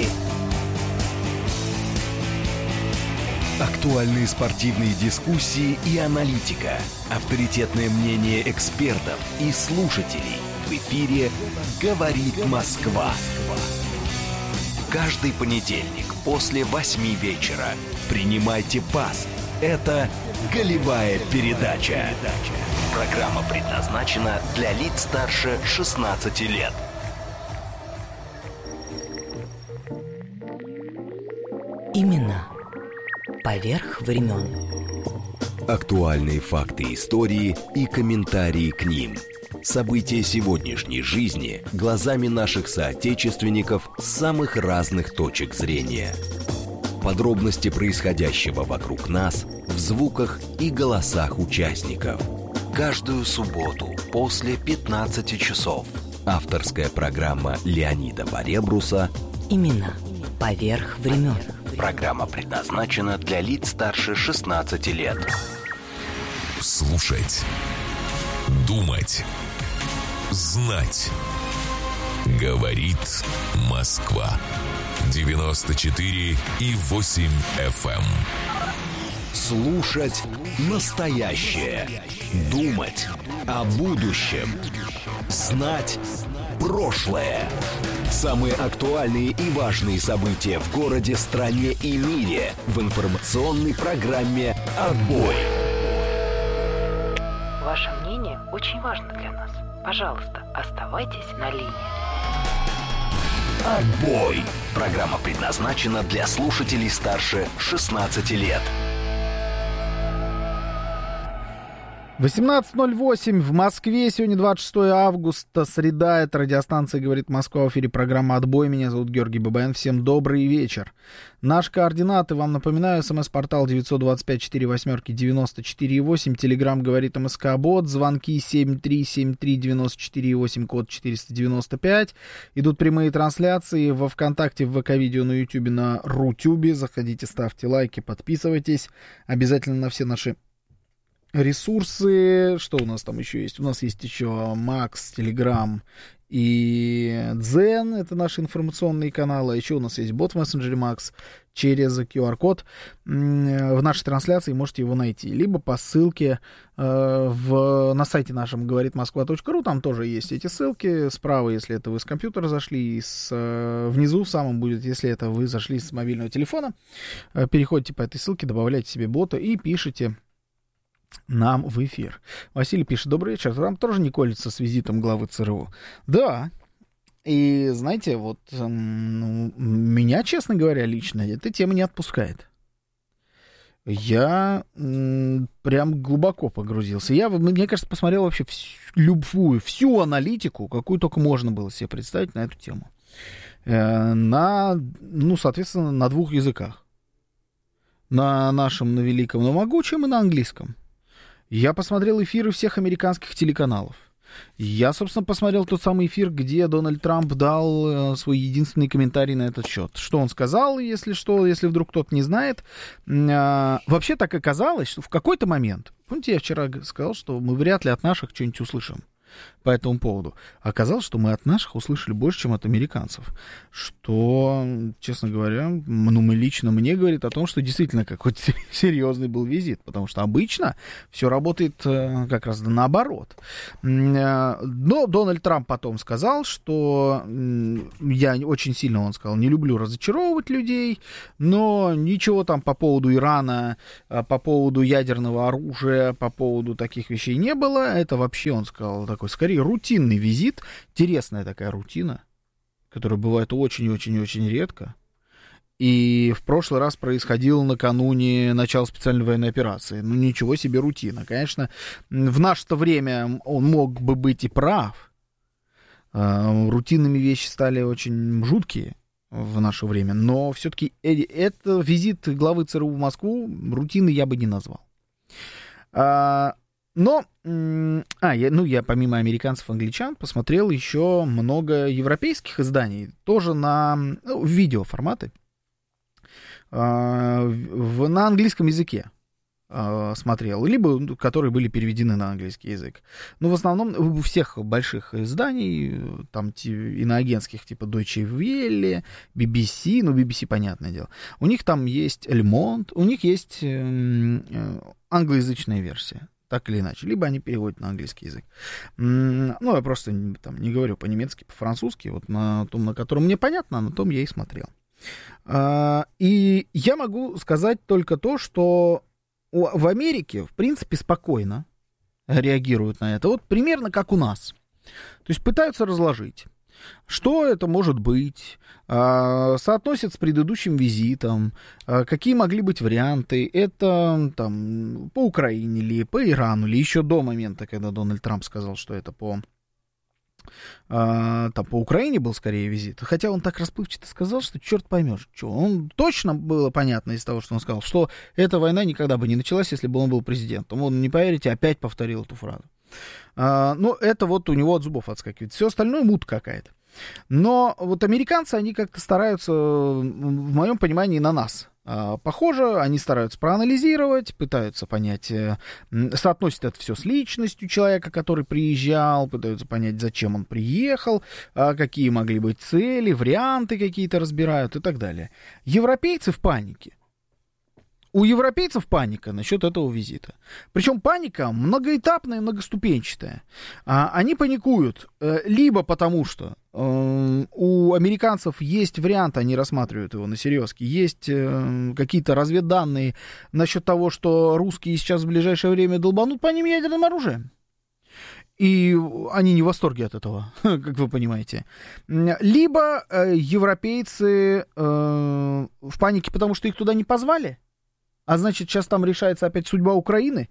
Актуальные спортивные дискуссии и аналитика. Авторитетное мнение экспертов и слушателей. В эфире «Говорит Москва». Каждый понедельник после 8 вечера. Принимайте пас. Это «Голевая передача». Программа предназначена для лиц старше 16 лет. Именно поверх времен. Актуальные факты истории и комментарии к ним. События сегодняшней жизни глазами наших соотечественников с самых разных точек зрения. Подробности происходящего вокруг нас в звуках и голосах участников. Каждую субботу после 15 часов. Авторская программа Леонида Баребруса Именно поверх времен. Программа предназначена для лиц старше 16 лет. Слушать, думать, знать. Говорит Москва. 94,8 FM. Слушать настоящее. Думать о будущем. Знать прошлое. Самые актуальные и важные события в городе, стране и мире в информационной программе «Отбой». Ваше мнение очень важно для нас. Пожалуйста, оставайтесь на линии. «Отбой». Программа предназначена для слушателей старше 16 лет. 18:08 в Москве. Сегодня 26 августа, среда. Это радиостанция «Говорит Москва». В эфире программа «Отбой». Меня зовут Георгий Бабаян. Всем добрый вечер. Наши координаты, вам напоминаю, смс-портал 925-48-94-8, телеграмм «Говорит МСК-бот», звонки 7373-94-8, код 495. Идут прямые трансляции во ВКонтакте, в ВК-видео, на Ютубе, на Рутюбе. Заходите, ставьте лайки, подписывайтесь. Обязательно на все наши ресурсы. Что у нас там еще есть? У нас есть еще Макс, Телеграм и Дзен. Это наши информационные каналы. А еще у нас есть бот в мессенджере Макс. Через QR-код в нашей трансляции можете его найти. Либо по ссылке на сайте нашем говоритмосква.ру. Там тоже есть эти ссылки. Справа, если это вы с компьютера зашли. Внизу в самом будет, если это вы зашли с мобильного телефона. Переходите по этой ссылке, добавляйте себе бота и пишите нам в эфир. Василий пишет: добрый вечер. Трамп тоже не колется с визитом главы ЦРУ. Да. И знаете, вот меня, честно говоря, лично эта тема не отпускает. Я прям глубоко погрузился. Я, мне кажется, посмотрел вообще всю аналитику, какую только можно было себе представить на эту тему. Соответственно, на двух языках. На нашем, на великом, на могучем и на английском. Я посмотрел эфиры всех американских телеканалов. Я, собственно, посмотрел тот самый эфир, где Дональд Трамп дал свой единственный комментарий на этот счет. Что он сказал, если вдруг кто-то не знает. Вообще так оказалось, что в какой-то момент, помните, я вчера сказал, что мы вряд ли от наших что-нибудь услышим. по этому поводу. Оказалось, что мы от наших услышали больше, чем от американцев. Что, честно говоря, лично мне говорит о том, что действительно какой-то серьезный был визит. Потому что обычно все работает как раз наоборот. Но Дональд Трамп потом сказал, что я очень сильно, он сказал, не люблю разочаровывать людей, но ничего там по поводу Ирана, по поводу ядерного оружия, по поводу таких вещей не было. Это вообще, он сказал, такой скорее рутинный визит, интересная такая рутина, которая бывает очень-очень-очень редко. И в прошлый раз происходило накануне начала специальной военной операции. Ну, ничего себе рутина. Конечно, в наше-то время он мог бы быть и прав. Рутинными вещи стали очень жуткие в наше время. Но все-таки это визит главы ЦРУ в Москву рутины я бы не назвал. Но я помимо американцев и англичан посмотрел еще много европейских изданий, тоже на видеоформаты, на английском языке смотрел, либо которые были переведены на английский язык. Но в основном у всех больших изданий, там иноагентских, типа Deutsche Welle, BBC, BBC, понятное дело, у них там есть Le Monde, у них есть англоязычная версия, так или иначе. Либо они переводят на английский язык. Я просто там не говорю по-немецки, по-французски, вот на том, на котором мне понятно, на том я и смотрел. И я могу сказать только то, что в Америке, в принципе, спокойно реагируют на это. Вот примерно как у нас. То есть пытаются разложить, что это может быть, соотносят с предыдущим визитом, какие могли быть варианты. Это там по Украине ли, по Ирану ли, еще до момента, когда Дональд Трамп сказал, что это по Украине был скорее визит. Хотя он так расплывчато сказал, что черт поймешь, что. Он точно было понятно из того, что он сказал, что эта война никогда бы не началась, если бы он был президентом. Он, не поверите, опять повторил эту фразу. Это вот у него от зубов отскакивает. Все остальное мут какая-то. Но вот американцы, они как-то стараются, в моем понимании, на нас похоже, они стараются проанализировать, пытаются понять, соотносят это все с личностью человека, который приезжал, пытаются понять, зачем он приехал, какие могли быть цели, варианты какие-то разбирают и так далее. Европейцы в панике. У европейцев паника насчет этого визита. Причем паника многоэтапная и многоступенчатая. Они паникуют либо потому, что у американцев есть вариант, они рассматривают его на серьезке, есть какие-то разведданные насчет того, что русские сейчас в ближайшее время долбанут по ним ядерным оружием. И они не в восторге от этого, как вы понимаете. Либо европейцы в панике, потому что их туда не позвали. А значит, сейчас там решается опять судьба Украины,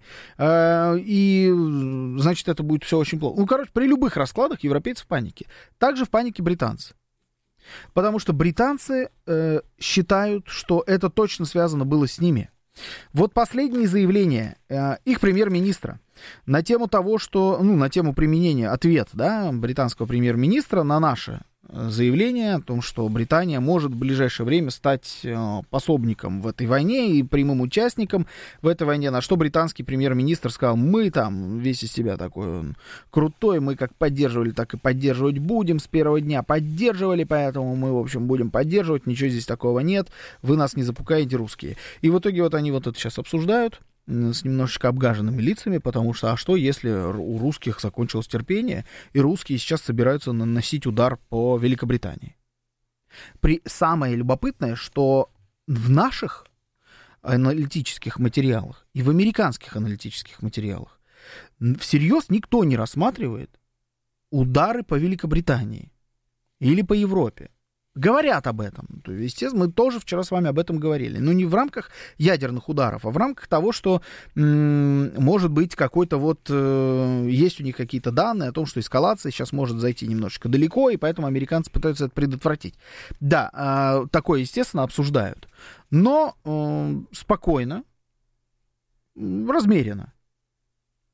и, значит, это будет все очень плохо. При любых раскладах европейцы в панике. Также в панике британцы. Потому что британцы считают, что это точно связано было с ними. Вот последние заявления их премьер-министра на тему того, что, на тему применения, ответ, британского премьер-министра на наше заявление о том, что Британия может в ближайшее время стать пособником в этой войне и прямым участником в этой войне, на что британский премьер-министр сказал: мы там весь из себя такой крутой, мы как поддерживали, так и поддерживать будем, с первого дня поддерживали, поэтому мы, в общем, будем поддерживать, ничего здесь такого нет, вы нас не запугаете, русские. И в итоге вот они вот это сейчас обсуждают с немножечко обгаженными лицами, потому что, а что, если у русских закончилось терпение, и русские сейчас собираются наносить удар по Великобритании? Самое любопытное, что в наших аналитических материалах и в американских аналитических материалах всерьез никто не рассматривает удары по Великобритании или по Европе. Говорят об этом. То есть, естественно, мы тоже вчера с вами об этом говорили. Но не в рамках ядерных ударов, а в рамках того, что может быть какой-то есть у них какие-то данные о том, что эскалация сейчас может зайти немножечко далеко, и поэтому американцы пытаются это предотвратить. Да, такое, естественно, обсуждают. Но спокойно, размеренно.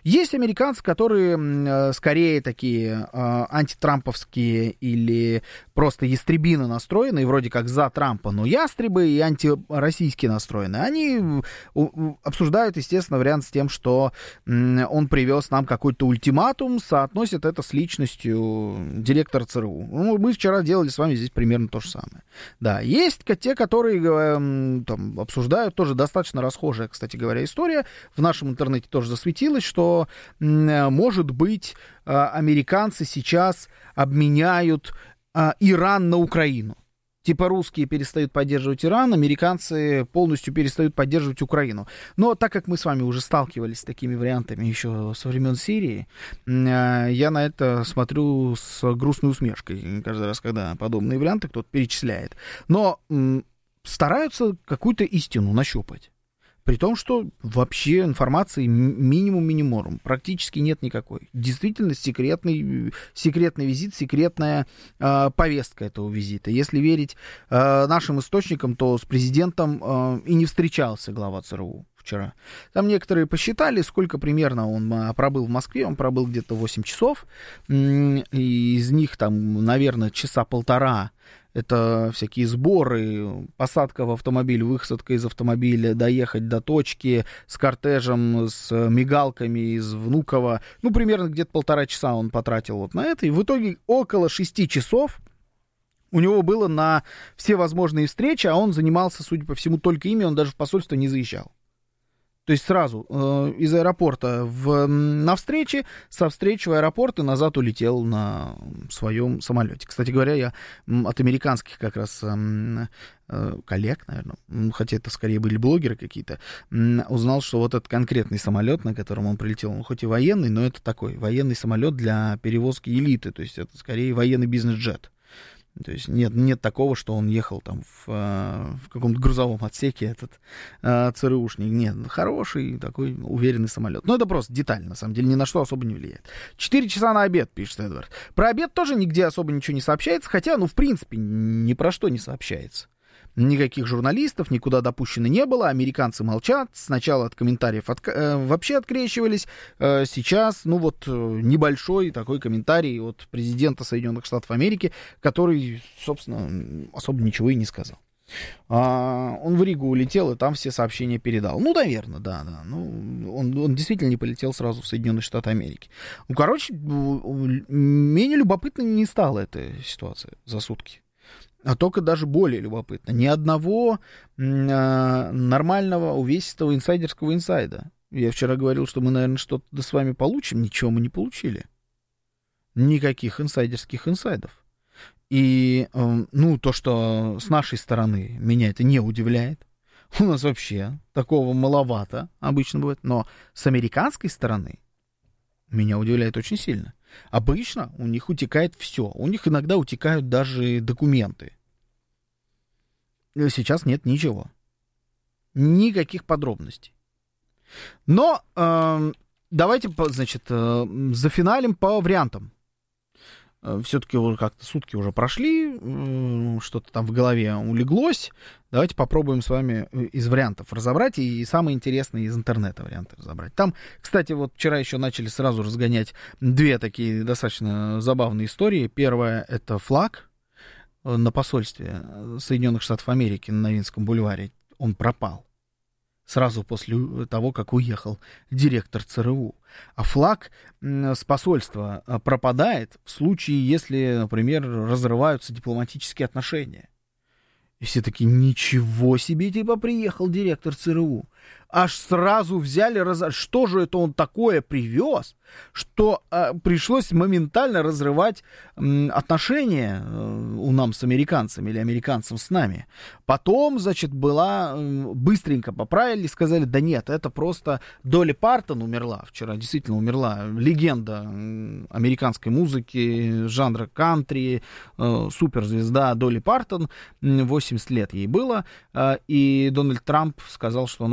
Есть американцы, которые скорее такие антитрамповские или просто ястребины настроены, и вроде как за Трампа, но ястребы и антироссийские настроены. Они обсуждают, естественно, вариант с тем, что он привез нам какой-то ультиматум, соотносят это с личностью директора ЦРУ. Ну, мы вчера делали с вами здесь примерно то же самое. Да, есть те, которые там, обсуждают, тоже достаточно расхожая, кстати говоря, история. В нашем интернете тоже засветилось, что, может быть, американцы сейчас обменяют Иран на Украину. Типа русские перестают поддерживать Иран, американцы полностью перестают поддерживать Украину. Но так как мы с вами уже сталкивались с такими вариантами еще со времен Сирии, я на это смотрю с грустной усмешкой каждый раз, когда подобные варианты кто-то перечисляет. Но стараются какую-то истину нащупать. При том, что вообще информации минимум, практически нет никакой. Действительно секретный визит, секретная повестка этого визита. Если верить нашим источникам, то с президентом и не встречался глава ЦРУ вчера. Там некоторые посчитали, сколько примерно он пробыл в Москве. Он пробыл где-то 8 часов. И из них там, наверное, часа полтора. Это всякие сборы, посадка в автомобиль, высадка из автомобиля, доехать до точки с кортежем, с мигалками из Внуково. Ну, примерно где-то 1,5 часа он потратил вот на это. И в итоге около 6 часов у него было на все возможные встречи, а он занимался, судя по всему, только ими, он даже в посольство не заезжал. То есть сразу из аэропорта на встрече, со встречи в аэропорт и назад улетел на своем самолете. Кстати говоря, я от американских как раз коллег, наверное, хотя это скорее были блогеры какие-то, узнал, что вот этот конкретный самолет, на котором он прилетел, он хоть и военный, но это такой военный самолет для перевозки элиты, то есть это скорее военный бизнес-джет. То есть нет такого, что он ехал там в каком-то грузовом отсеке, этот ЦРУшник. Нет, хороший такой уверенный самолет. Но это просто деталь, на самом деле, ни на что особо не влияет. 4 часа на обед, пишет Эдвард. Про обед тоже нигде особо ничего не сообщается, хотя, в принципе, ни про что не сообщается. Никаких журналистов никуда допущено не было, американцы молчат, сначала от комментариев вообще открещивались, сейчас, небольшой такой комментарий от президента Соединенных Штатов Америки, который, собственно, особо ничего и не сказал. Он в Ригу улетел и там все сообщения передал. Наверное, да. Он действительно не полетел сразу в Соединенные Штаты Америки. Менее любопытно не стала эта ситуация за сутки. А только даже более любопытно. Ни одного нормального, увесистого инсайдерского инсайда. Я вчера говорил, что мы, наверное, что-то с вами получим. Ничего мы не получили. Никаких инсайдерских инсайдов. И, то, что с нашей стороны меня это не удивляет. У нас вообще такого маловато обычно бывает. Но с американской стороны меня удивляет очень сильно. Обычно у них утекает все. У них иногда утекают даже документы. Сейчас нет ничего. Никаких подробностей. Но давайте, зафиналим по вариантам. Все-таки как-то сутки уже прошли, что-то там в голове улеглось. Давайте попробуем с вами из вариантов разобрать и самые интересные из интернета варианты разобрать. Там, кстати, вчера еще начали сразу разгонять две такие достаточно забавные истории. Первая — это флаг на посольстве Соединенных Штатов Америки на Новинском бульваре. Он пропал сразу после того, как уехал директор ЦРУ. А флаг с посольства пропадает в случае, если, например, разрываются дипломатические отношения. И все такие: ничего себе, приехал директор ЦРУ. Аж сразу взяли, что же это он такое привез, что пришлось моментально разрывать отношения у нас с американцами или американцам с нами. Потом, быстренько поправили, сказали: да нет, это просто Долли Партон умерла вчера, действительно умерла, легенда американской музыки, жанра кантри, суперзвезда Долли Партон, 80 лет ей было, и Дональд Трамп сказал, что надо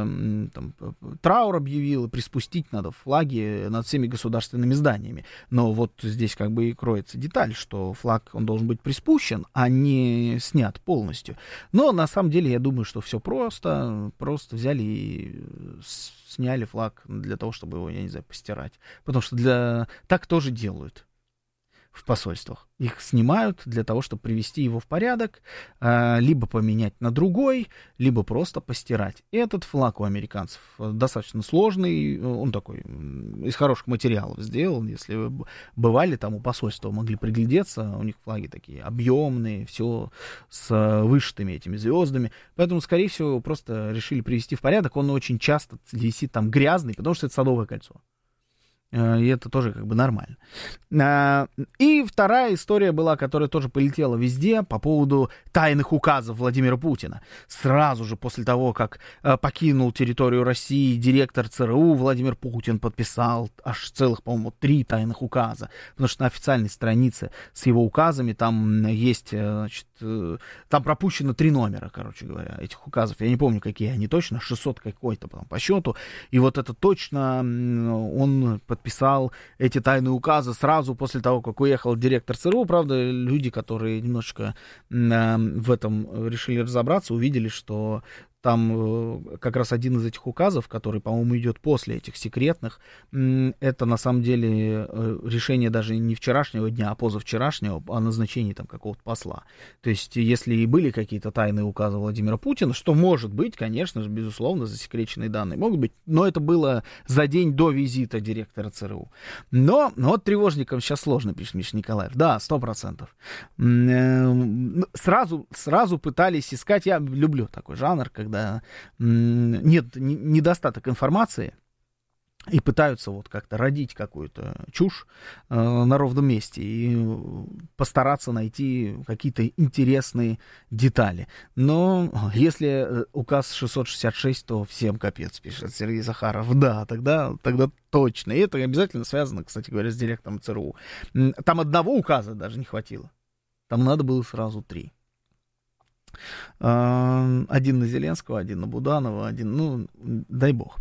траур объявил, и приспустить надо флаги над всеми государственными зданиями. Но вот здесь как бы и кроется деталь, что флаг, он должен быть приспущен, а не снят полностью. Но на самом деле я думаю, что все просто взяли и сняли флаг для того, чтобы его, я не знаю, постирать. Потому что так тоже делают в посольствах. Их снимают для того, чтобы привести его в порядок, либо поменять на другой, либо просто постирать. И этот флаг у американцев достаточно сложный, он такой из хороших материалов сделан. Если вы бывали там у посольства, могли приглядеться, у них флаги такие объемные, все с вышитыми этими звездами. Поэтому, скорее всего, просто решили привести в порядок. Он очень часто висит там грязный, потому что это Садовое кольцо. И это тоже как бы нормально. И вторая история была, которая тоже полетела везде по поводу тайных указов Владимира Путина. Сразу же после того, как покинул территорию России директор ЦРУ, Владимир Путин подписал аж целых, по-моему, 3 тайных указа. Потому что на официальной странице с его указами там есть, значит, там пропущено 3 номера, короче говоря, этих указов. Я не помню, какие они точно, 600 какой-то по счету. И вот это точно он подписал эти тайные указы сразу после того, как уехал директор ЦРУ. Правда, люди, которые немножечко в этом решили разобраться, увидели, что там как раз один из этих указов, который, по-моему, идет после этих секретных, это на самом деле решение даже не вчерашнего дня, а позавчерашнего, о назначении там какого-то посла. То есть, если и были какие-то тайные указы Владимира Путина, что может быть, конечно же, безусловно, засекреченные данные могут быть, но это было за день до визита директора ЦРУ. Но вот тревожникам сейчас сложно, пишет Миша Николаев. Да, 100%. Сразу пытались искать, я люблю такой жанр, когда нет недостаток информации, и пытаются вот как-то родить какую-то чушь на ровном месте и постараться найти какие-то интересные детали. Но если указ 666, то всем капец, пишет Сергей Захаров. Да, тогда точно. И это обязательно связано, кстати говоря, с директором ЦРУ. Там одного указа даже не хватило. Там надо было сразу 3. Один на Зеленского, один на Буданова, один, дай бог.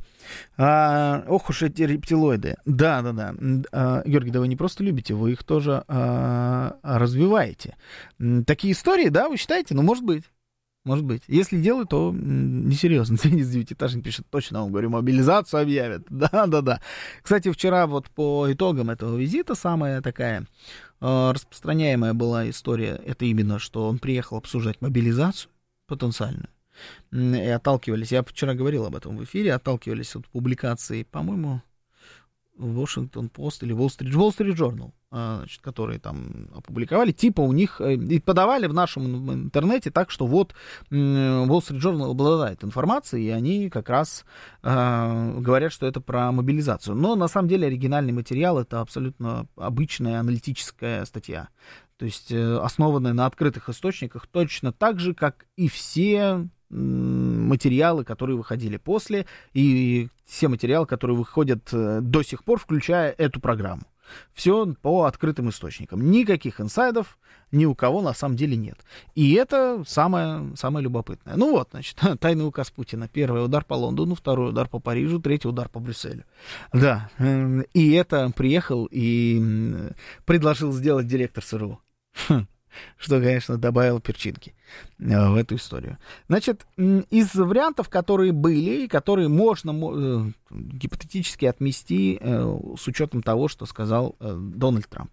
Ох уж эти рептилоиды. Да. Георгий, да вы не просто любите, вы их тоже развиваете. Такие истории, да, вы считаете? Может быть. Если делают, то несерьезно. Денис Девятиэтажник пишет, точно вам говорю, мобилизацию объявят. Да. Кстати, вчера вот по итогам этого визита самая такая распространяемая была история, это именно, что он приехал обсуждать мобилизацию потенциальную. И отталкивались, я вчера говорил об этом в эфире, отталкивались от публикации, по-моему, Washington Post или Wall Street Journal, значит, которые там опубликовали, типа у них, и подавали в нашем интернете так, что вот Wall Street Journal обладает информацией, и они как раз говорят, что это про мобилизацию. Но на самом деле оригинальный материал — это абсолютно обычная аналитическая статья, то есть основанная на открытых источниках, точно так же, как и все материалы, которые выходили после, и все материалы, которые выходят до сих пор, включая эту программу. Все по открытым источникам. Никаких инсайдов ни у кого на самом деле нет. И это самое любопытное. Ну вот, значит, тайный указ Путина. Первый удар по Лондону, второй удар по Парижу, третий удар по Брюсселю. Да, и это приехал и предложил сделать директор ЦРУ. Что, конечно, добавило перчинки в эту историю. Значит, из вариантов, которые были, и которые можно гипотетически отмести с учетом того, что сказал Дональд Трамп.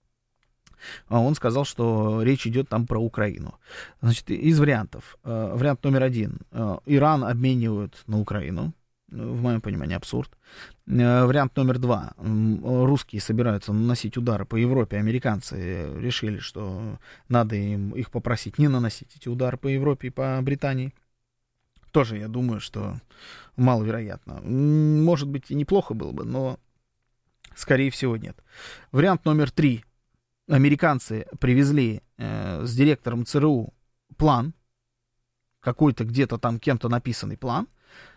Он сказал, что речь идет там про Украину. Значит, из вариантов. Вариант номер 1. Иран обменивают на Украину. В моем понимании абсурд. Вариант номер 2. Русские собираются наносить удары по Европе. Американцы решили, что надо их попросить не наносить эти удары по Европе и по Британии. Тоже, я думаю, что маловероятно. Может быть, и неплохо было бы, но, скорее всего, нет. Вариант номер 3. Американцы привезли с директором ЦРУ план. Какой-то где-то там кем-то написанный план.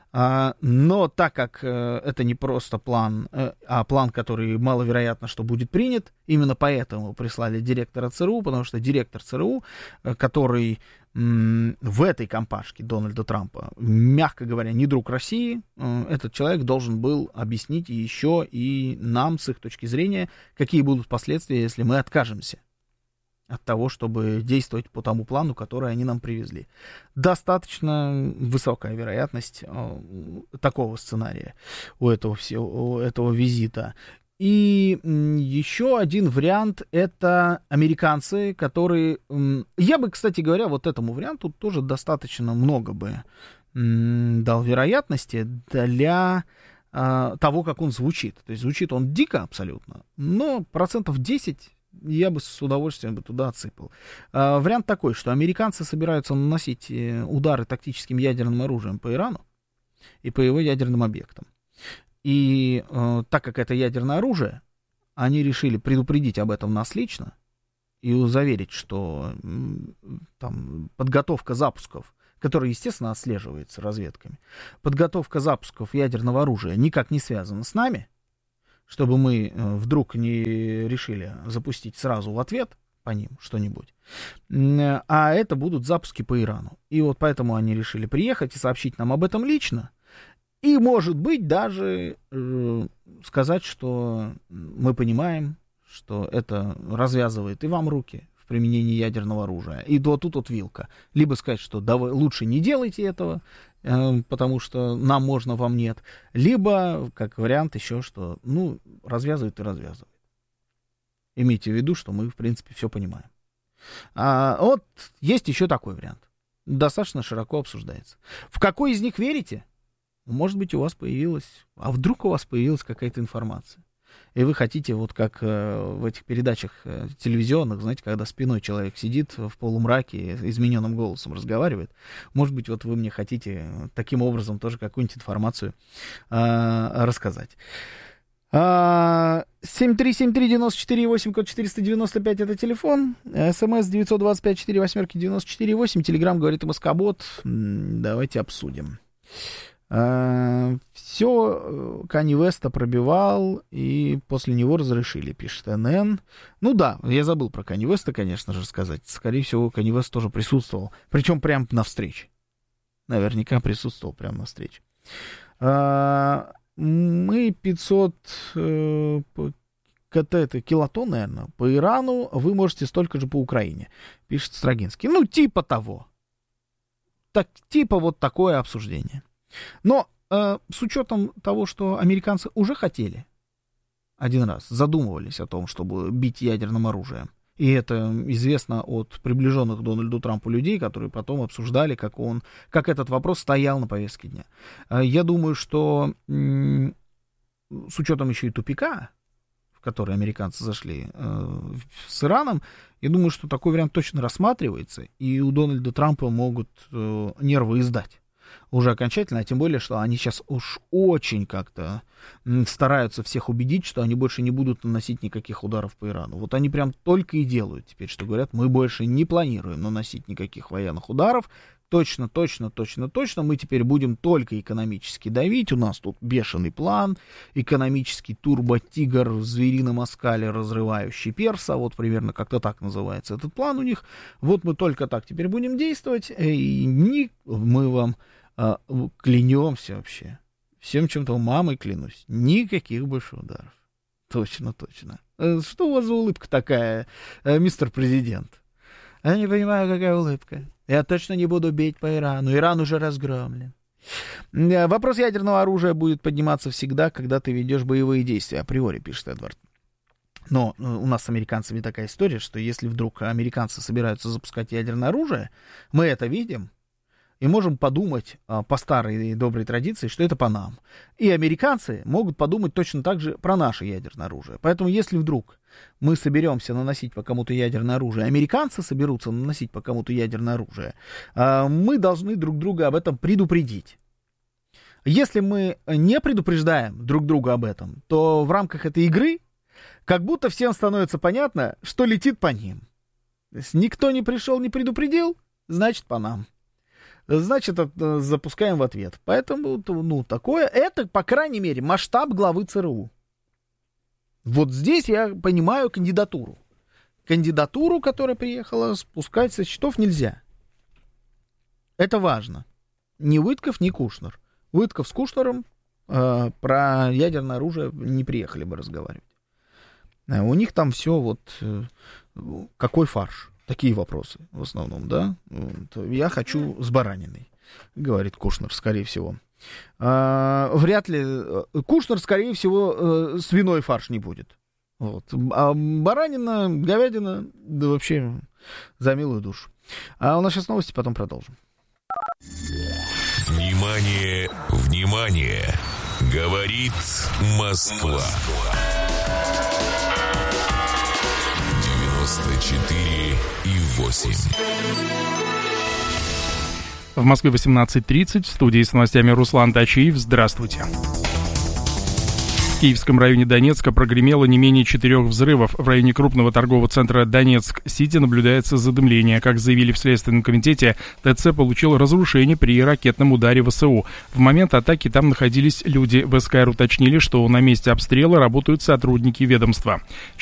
Но так как это не просто план, а план, который маловероятно, что будет принят, именно поэтому прислали директора ЦРУ, потому что директор ЦРУ, который в этой компашке Дональда Трампа, мягко говоря, не друг России, этот человек должен был объяснить еще и нам, с их точки зрения, какие будут последствия, если мы откажемся от того, чтобы действовать по тому плану, который они нам привезли. Достаточно высокая вероятность такого сценария у этого визита. И еще один вариант — это американцы, которые... Я бы, кстати говоря, вот этому варианту тоже достаточно много бы дал вероятности для того, как он звучит. То есть звучит он дико абсолютно, но 10% я бы с удовольствием бы туда отсыпал. Вариант такой, что американцы собираются наносить удары тактическим ядерным оружием по Ирану и по его ядерным объектам. И так как это ядерное оружие, они решили предупредить об этом нас лично и заверить, что там подготовка запусков, которая, естественно, отслеживается разведками, подготовка запусков ядерного оружия никак не связана с нами, чтобы мы вдруг не решили запустить сразу в ответ по ним что-нибудь, а это будут запуски по Ирану. И вот поэтому они решили приехать и сообщить нам об этом лично. И, может быть, даже сказать, что мы понимаем, что это развязывает и вам руки в применении ядерного оружия. И вот тут вот вилка. Либо сказать, что лучше не делайте этого, потому что нам можно, вам нет. Либо, как вариант еще, что, развязывает и развязывает. Имейте в виду, что мы, в принципе, все понимаем. Вот есть еще такой вариант. Достаточно широко обсуждается. В какой из них верите? Может быть, у вас появилась... А вдруг у вас появилась какая-то информация? И вы хотите, вот как в этих передачах телевизионных, знаете, когда спиной человек сидит в полумраке, измененным голосом разговаривает. Может быть, вот вы мне хотите таким образом тоже какую-нибудь информацию рассказать. 7373948, код 495, это телефон. СМС 925-48-94-8. Телеграм говорит МСК-бот. Давайте обсудим. Все Канье Уэста пробивал, и после него разрешили, пишет НН. Ну да, я забыл про Канье Уэста, конечно же, сказать. Скорее всего, Канье Уэст тоже присутствовал. Причем прямо на встрече. Наверняка присутствовал прямо на встрече. Мы 500 килотонн, наверное, по Ирану. Вы можете столько же по Украине, пишет Строгинский. Типа того. Типа вот такое обсуждение. Но с учетом того, что американцы уже хотели один раз, задумывались о том, чтобы бить ядерным оружием, и это известно от приближенных Дональду Трампу людей, которые потом обсуждали, как этот вопрос стоял на повестке дня. Я думаю, что с учетом еще и тупика, в который американцы зашли с Ираном, я думаю, что такой вариант точно рассматривается, и у Дональда Трампа могут нервы издать уже окончательно, а тем более, что они сейчас уж очень как-то стараются всех убедить, что они больше не будут наносить никаких ударов по Ирану. Вот они прям только и делают теперь, что говорят, мы больше не планируем наносить никаких военных ударов, точно, мы теперь будем только экономически давить, у нас тут бешеный план, экономический турбо-тигр в зверином оскале, разрывающий перса, вот примерно как-то так называется этот план у них, вот мы только так теперь будем действовать, и мы вам клянемся вообще, всем чем-то мамой клянусь, никаких больше ударов, точно. Что у вас за улыбка такая, мистер президент? Я не понимаю, какая улыбка. Я точно не буду бить по Ирану. Иран уже разгромлен. Вопрос ядерного оружия будет подниматься всегда, когда ты ведешь боевые действия. Априори, пишет Эдвард. Но у нас с американцами такая история, что если вдруг американцы собираются запускать ядерное оружие, мы это видим и можем подумать по старой и доброй традиции, что это по нам. И американцы могут подумать точно так же про наше ядерное оружие. Поэтому если вдруг мы соберемся наносить по кому-то ядерное оружие, американцы соберутся наносить по кому-то ядерное оружие, мы должны друг друга об этом предупредить. Если мы не предупреждаем друг друга об этом, то в рамках этой игры как будто всем становится понятно, что летит по ним. То есть никто не пришел, не предупредил, значит по нам. Значит, запускаем в ответ. Поэтому, такое, это, по крайней мере, масштаб главы ЦРУ. Вот здесь я понимаю кандидатуру. Кандидатуру, которая приехала, спускать со счетов нельзя. Это важно. Ни Уитков, ни Кушнер. Уитков с Кушнером про ядерное оружие не приехали бы разговаривать. У них там все вот... какой фарш? Такие вопросы в основном, да? Я хочу с бараниной, говорит Кушнер, скорее всего. Вряд ли... Кушнер, скорее всего, свиной фарш не будет. Вот. А баранина, говядина, да вообще за милую душу. А у нас сейчас новости, потом продолжим. Внимание, внимание! Говорит Москва. 94,8. В Москве 18:30. В студии с новостями Руслан Тачиев. Здравствуйте. В Киевском районе Донецка прогремело не менее 4 взрывов. В районе крупного торгового центра Донецк-Сити наблюдается задымление. Как заявили в Следственном комитете, ТЦ получил разрушение при ракетном ударе ВСУ. В момент атаки там находились люди. В СКР уточнили, что на месте обстрела работают сотрудники ведомства.